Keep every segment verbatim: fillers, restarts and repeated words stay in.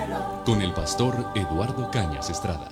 Con el pastor Eduardo Cañas Estrada.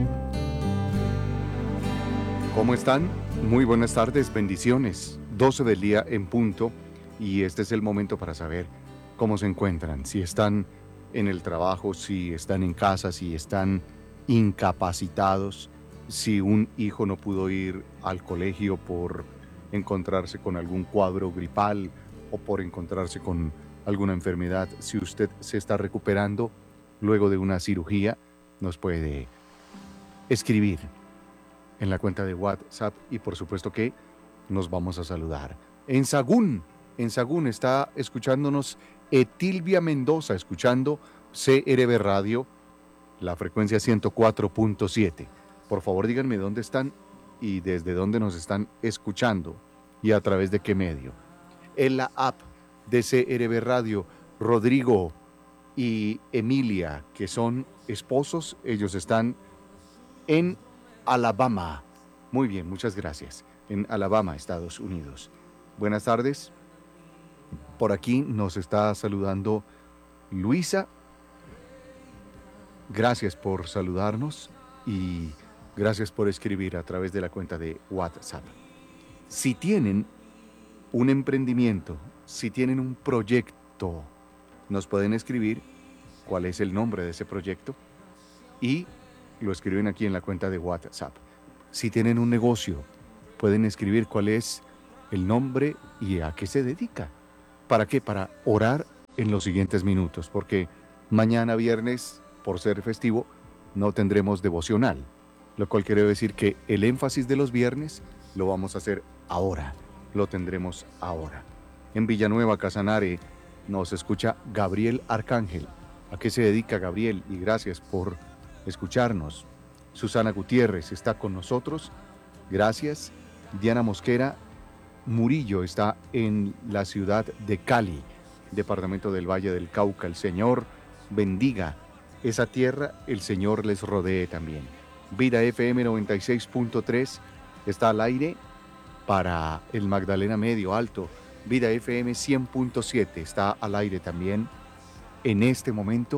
¿Cómo están? Muy buenas tardes, bendiciones. doce del día en punto, y este es el momento para saber cómo se encuentran, si están en el trabajo, si están en casa, si están incapacitados, si un hijo no pudo ir al colegio por encontrarse con algún cuadro gripal o por encontrarse con alguna enfermedad, si usted se está recuperando luego de una cirugía, nos puede escribir en la cuenta de WhatsApp y por supuesto que nos vamos a saludar. En Sagún, en Sagún está escuchándonos Etilvia Mendoza, escuchando C R B Radio, la frecuencia ciento cuatro punto siete. Por favor, díganme dónde están y desde dónde nos están escuchando y a través de qué medio. En la app de C R B Radio, Rodrigo y Emilia, que son esposos, ellos están en Alabama. Muy bien, muchas gracias. En Alabama, Estados Unidos. Buenas tardes. Por aquí nos está saludando Luisa. Gracias por saludarnos y gracias por escribir a través de la cuenta de WhatsApp. Si tienen un emprendimiento, si tienen un proyecto, nos pueden escribir cuál es el nombre de ese proyecto y lo escriben aquí en la cuenta de WhatsApp. Si tienen un negocio, pueden escribir cuál es el nombre y a qué se dedica. ¿Para qué? Para orar en los siguientes minutos, porque mañana viernes, por ser festivo, no tendremos devocional, lo cual quiere decir que el énfasis de los viernes lo vamos a hacer ahora, lo tendremos ahora. En Villanueva, Casanare, nos escucha Gabriel Arcángel. ¿A qué se dedica Gabriel? Y gracias por escucharnos. Susana Gutiérrez está con nosotros. Gracias. Diana Mosquera Murillo está en la ciudad de Cali, departamento del Valle del Cauca. El Señor bendiga esa tierra, el Señor les rodee también. Vida F M noventa y seis punto tres está al aire para el Magdalena Medio Alto. Vida F M cien punto siete está al aire también en este momento.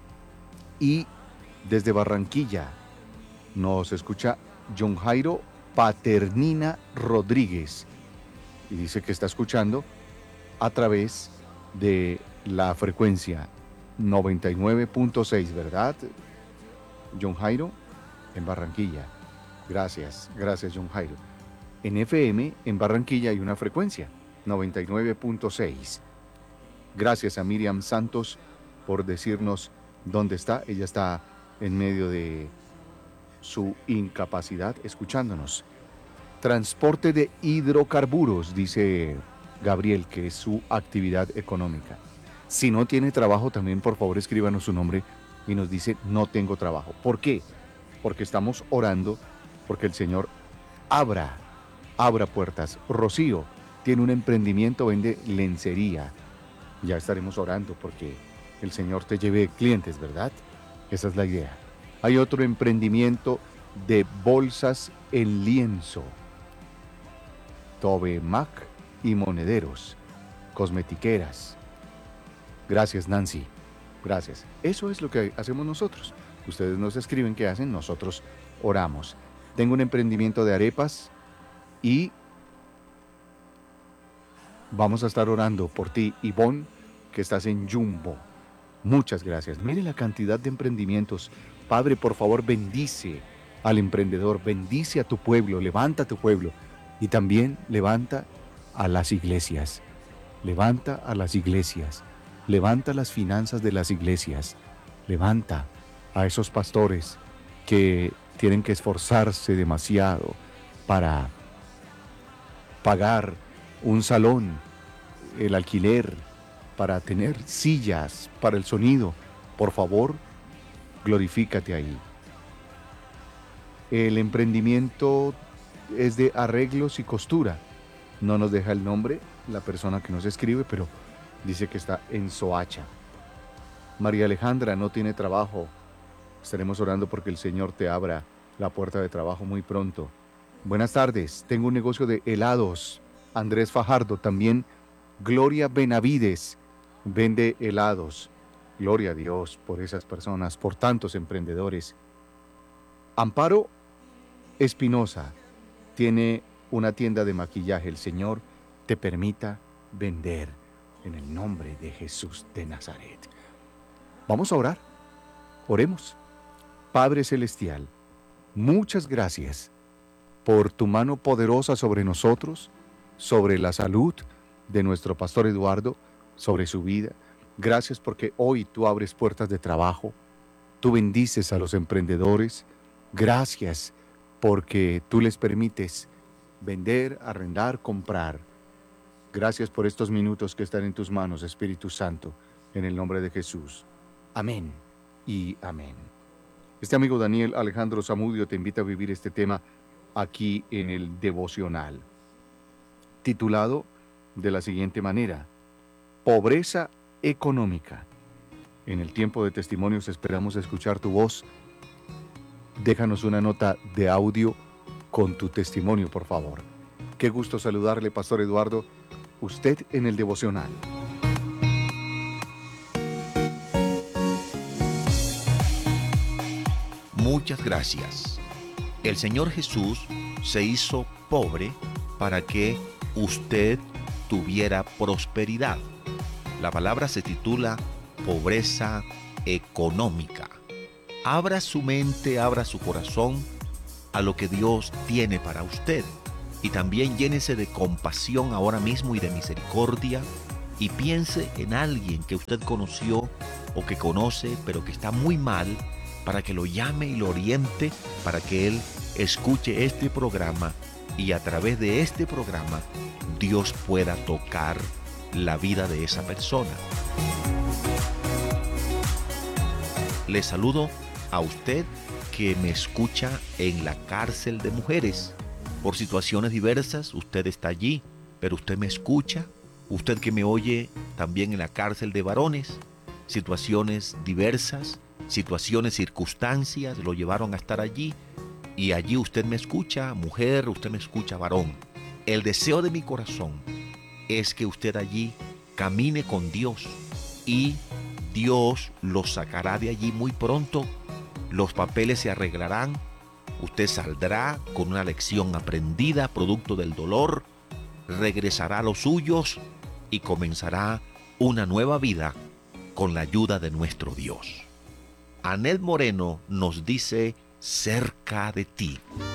Y desde Barranquilla nos escucha John Jairo Paternina Rodríguez y dice que está escuchando a través de la frecuencia noventa y nueve punto seis, ¿verdad, John Jairo? En Barranquilla. Gracias, gracias, John Jairo. En F M, en Barranquilla, hay una frecuencia, noventa y nueve punto seis. Gracias a Miriam Santos por decirnos dónde está. Ella está en medio de su incapacidad escuchándonos. Transporte de hidrocarburos, dice Gabriel, que es su actividad económica. Si no tiene trabajo, también por favor escríbanos su nombre y nos dice no tengo trabajo. ¿Por qué? Porque estamos orando porque el Señor abra, abra puertas. Rocío tiene un emprendimiento, vende lencería. Ya estaremos orando porque el Señor te lleve clientes, ¿verdad? Esa es la idea. Hay otro emprendimiento de bolsas en lienzo. Tobemac y monederos, cosmetiqueras. Gracias, Nancy. Gracias. Eso es lo que hacemos nosotros. Ustedes nos escriben qué hacen, nosotros oramos. Tengo un emprendimiento de arepas y vamos a estar orando por ti, Ivonne, que estás en Jumbo. Muchas gracias. Mire la cantidad de emprendimientos. Padre, por favor, bendice al emprendedor, bendice a tu pueblo, levanta a tu pueblo y también levanta a las iglesias. Levanta a las iglesias. Levanta las finanzas de las iglesias. Levanta a esos pastores que tienen que esforzarse demasiado para pagar un salón, el alquiler, para tener sillas, para el sonido. Por favor, glorifícate ahí. El emprendimiento es de arreglos y costura. No nos deja el nombre la persona que nos escribe, pero dice que está en Soacha. María Alejandra no tiene trabajo. Estaremos orando porque el Señor te abra la puerta de trabajo muy pronto. Buenas tardes, tengo un negocio de helados. Andrés Fajardo, también Gloria Benavides vende helados. Gloria a Dios por esas personas, por tantos emprendedores. Amparo Espinosa tiene una tienda de maquillaje. El Señor te permita vender en el nombre de Jesús de Nazaret. Vamos a orar. Oremos. Padre Celestial, muchas gracias por tu mano poderosa sobre nosotros, sobre la salud de nuestro pastor Eduardo, sobre su vida. Gracias porque hoy tú abres puertas de trabajo, tú bendices a los emprendedores. Gracias porque tú les permites vender, arrendar, comprar. Gracias por estos minutos que están en tus manos, Espíritu Santo, en el nombre de Jesús. Amén y amén. Este amigo Daniel Alejandro Zamudio te invita a vivir este tema aquí en el devocional, titulado de la siguiente manera: Pobreza económica. En el tiempo de testimonios esperamos escuchar tu voz. Déjanos una nota de audio con tu testimonio, por favor. Qué gusto saludarle, Pastor Eduardo. Usted en el devocional. Muchas gracias. El Señor Jesús se hizo pobre para que usted tuviera prosperidad. La palabra se titula pobreza económica. Abra su mente, abra su corazón a lo que Dios tiene para usted. Y también llénese de compasión ahora mismo y de misericordia. Y piense en alguien que usted conoció o que conoce, pero que está muy mal, para que lo llame y lo oriente, para que él escuche este programa y a través de este programa Dios pueda tocar la vida de esa persona. Le saludo a usted que me escucha en la cárcel de mujeres. Por situaciones diversas, usted está allí, pero usted me escucha. Usted que me oye también en la cárcel de varones, situaciones diversas, situaciones, circunstancias lo llevaron a estar allí, y allí usted me escucha, mujer, usted me escucha, varón. El deseo de mi corazón es que usted allí camine con Dios y Dios lo sacará de allí muy pronto. Los papeles se arreglarán, usted saldrá con una lección aprendida producto del dolor, regresará a los suyos y comenzará una nueva vida con la ayuda de nuestro Dios. Anet Moreno nos dice: cerca de ti.